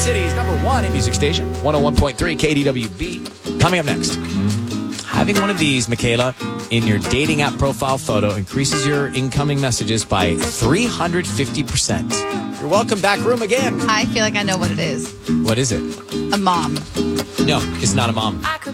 City's #1 music station, 101.3 KDWB. Coming up next, having one of these, Michaela, in your dating app profile photo increases your incoming messages by 350%. You're welcome back room again. I feel like I know what it is. What is it? A mom. No, it's not a mom.